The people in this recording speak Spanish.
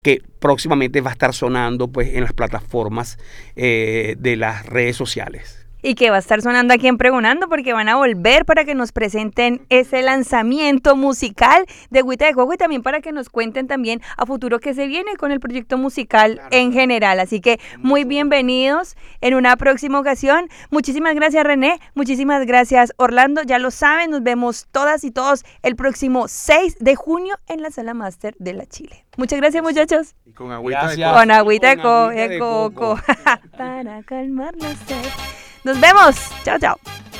que próximamente va a estar sonando pues en las plataformas de las redes sociales. Y que va a estar sonando aquí en Pregonando, porque van a volver para que nos presenten ese lanzamiento musical de Agüita de Coco y también para que nos cuenten también a futuro qué se viene con el proyecto musical en general. Así que muy bienvenidos en una próxima ocasión. Muchísimas gracias, René. Muchísimas gracias, Orlando. Ya lo saben, nos vemos todas y todos el próximo 6 de junio en la Sala Máster de la Chile. Muchas gracias, muchachos. Y con agüita de coco. Con agüita de coco. Para calmar la sed. Nos vemos. Chao, chao.